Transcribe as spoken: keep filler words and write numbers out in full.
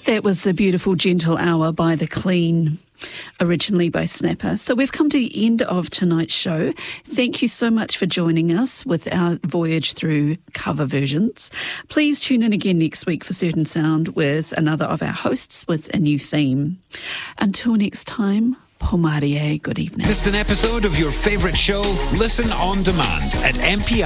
That was the beautiful Gentle Hour by The Clean, originally by Snapper. So we've come to the end of tonight's show. Thank you so much for joining us with our voyage through cover versions. Please tune in again next week for Certain Sound with another of our hosts with a new theme. Until next time, Pomarie, good evening. Missed an episode of your favourite show? Listen on demand at m p